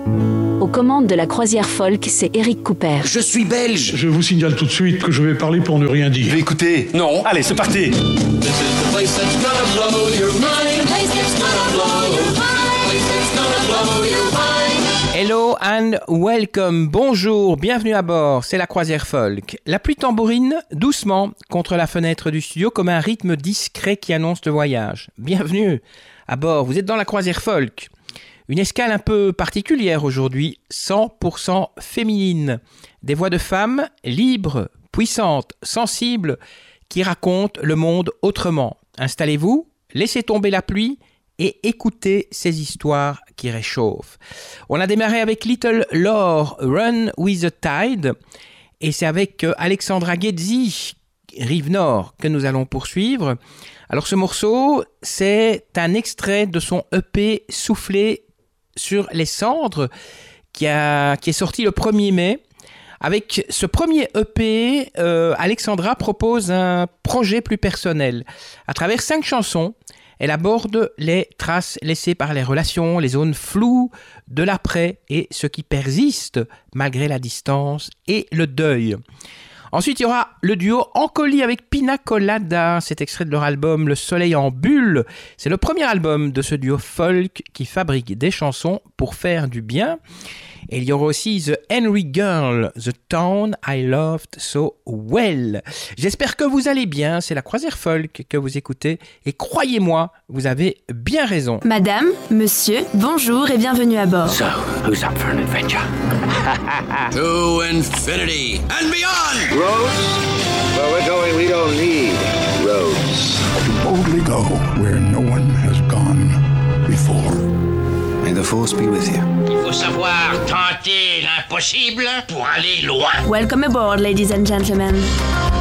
Aux commandes de la croisière folk, c'est Eric Cooper. Je suis belge. Je vous signale tout de suite que je vais parler pour ne rien dire. Écoutez, non. Allez, c'est parti. Hello and welcome, bonjour, bienvenue à bord, c'est la croisière folk. La pluie tambourine doucement contre la fenêtre du studio comme un rythme discret qui annonce le voyage. Bienvenue à bord, vous êtes dans la croisière folk. Une escale un peu particulière aujourd'hui, 100% féminine. Des voix de femmes libres, puissantes, sensibles, qui racontent le monde autrement. Installez-vous, laissez tomber la pluie et écoutez ces histoires qui réchauffent. On a démarré avec Little Laure, Run with the Tide, et c'est avec Alexandra Ghezzi, Rive Nord, que nous allons poursuivre. Alors ce morceau, c'est un extrait de son EP Soufflé sur les cendres, qui est sorti le 1er mai. Avec ce premier EP, Alexandra propose un projet plus personnel. À travers 5 chansons, elle aborde les traces laissées par les relations, les zones floues de l'après et ce qui persiste malgré la distance et le deuil. Ensuite, il y aura le duo Ancoli avec Pina Colada, cet extrait de leur album Le Soleil en Bulle. C'est le premier album de ce duo folk qui fabrique des chansons pour faire du bien. Et il y aura aussi The Henry Girl, The Town I Loved So Well. J'espère que vous allez bien, c'est la croisière folk que vous écoutez. Et croyez-moi, vous avez bien raison. Madame, monsieur, bonjour et bienvenue à bord. So, who's up for an adventure? To infinity and beyond! Roads? Where we're going, we don't need roads. To boldly go where no one has gone before. May the force be with you. Il faut savoir tenter l'impossible pour aller loin. Welcome aboard, ladies and gentlemen.